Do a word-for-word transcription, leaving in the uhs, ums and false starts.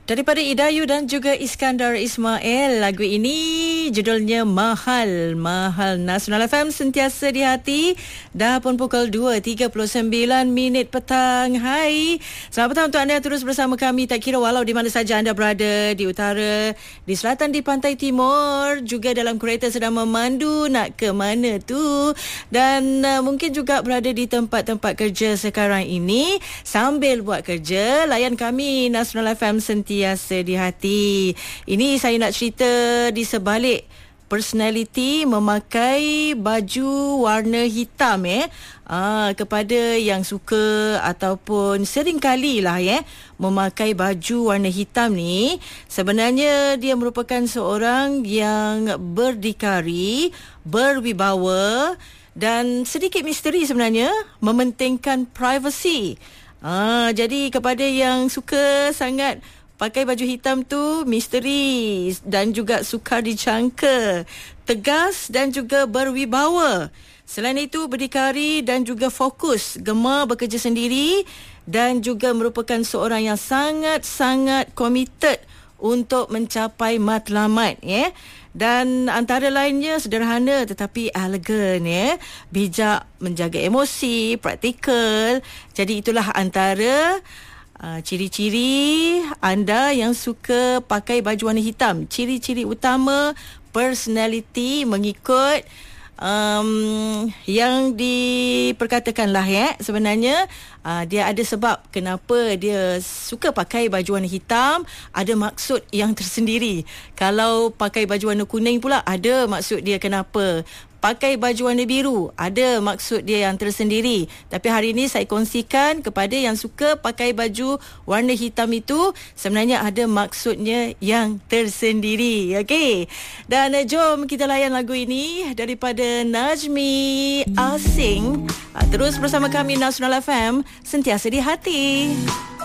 Daripada Idayu dan juga Iskandar Ismail, lagu ini judulnya Mahal. Mahal. Nasional F M sentiasa di hati. Dah pun pukul dua tiga puluh sembilan minit petang. Hai. Selamat petang untuk anda yang terus bersama kami. Tak kira walau di mana saja anda berada, di utara, di selatan, di pantai timur, juga dalam kereta sedang memandu nak ke mana tu. Dan uh, mungkin juga berada di tempat-tempat kerja sekarang ini sambil buat kerja. Layan kami Nasional F M sentiasa Biasa di hati. Ini saya nak cerita di sebalik personality memakai baju warna hitam eh. Ah, kepada yang suka ataupun sering kali lah eh memakai baju warna hitam ni, sebenarnya dia merupakan seorang yang berdikari, berwibawa dan sedikit misteri sebenarnya, mementingkan privasi. Ah, jadi kepada yang suka sangat pakai baju hitam tu, misteri dan juga sukar dijangka, tegas dan juga berwibawa. Selain itu berdikari dan juga fokus, gemar bekerja sendiri dan juga merupakan seorang yang sangat-sangat committed untuk mencapai matlamat ya. Dan antara lainnya sederhana tetapi elegan ya, bijak menjaga emosi, praktikal. Jadi itulah antara Uh, ciri-ciri anda yang suka pakai baju warna hitam. Ciri-ciri utama personality mengikut um, yang diperkatakanlah ya. Sebenarnya uh, dia ada sebab kenapa dia suka pakai baju warna hitam, ada maksud yang tersendiri. Kalau pakai baju warna kuning pula ada maksud dia kenapa. Pakai baju warna biru, ada maksud dia yang tersendiri. Tapi hari ini saya kongsikan kepada yang suka pakai baju warna hitam itu, sebenarnya ada maksudnya yang tersendiri. Okey. Dan uh, jom kita layan lagu ini daripada Najmi Asing. Uh, terus bersama kami Nasional F M, sentiasa di hati.